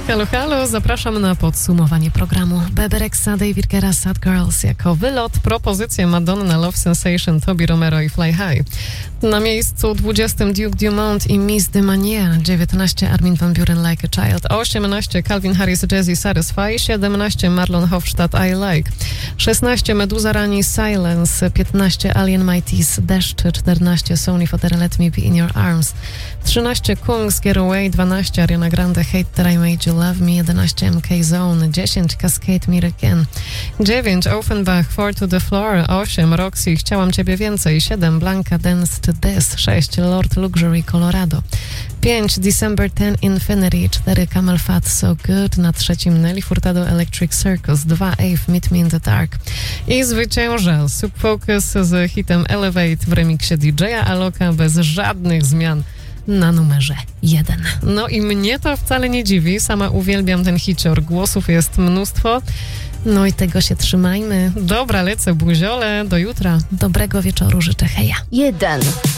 Halo, halo, zapraszam na podsumowanie programu. Bebe Rexha, David Guetta, Sad Girls jako wylot, propozycje Madonna, Love Sensation, Toby Romero i Fly High. Na miejscu 20 Duke Dumont i Miss de Mania, 19 Armin van Buuren, Like a Child, 18 Calvin Harris, Jazzy Satisfy, 17 Marlon Hofstadt, I Like, 16 Meduza Rani, Silence, 15 Alien Mighties, Deszcz, 14 Sony Fodera, Let Me Be In Your Arms, 13 Kungs, Get Away, 12 Ariana Grande, Hate That I Made You Love Me, 11 MK Zone, 10 Cascade Me Again, 9 Offenbach, 4 to the Floor, 8 Roxy, Chciałam Ciebie Więcej, 7 Blanca, Dance to This, 6 Lord Luxury, Colorado, 5 December 10 Infinity, 4 Camel Fat, So Good, na trzecim Nelly Furtado, Electric Circus, 2 Ave, Meet Me in the Dark i zwycięża Subfocus z hitem Elevate w remiksie DJ-a Aloka bez żadnych zmian na numerze 1. No i mnie to wcale nie dziwi, sama uwielbiam ten hicior, głosów jest mnóstwo, no i tego się trzymajmy. Dobra, lecę buziole, do jutra. Dobrego wieczoru życzę, heja. 1.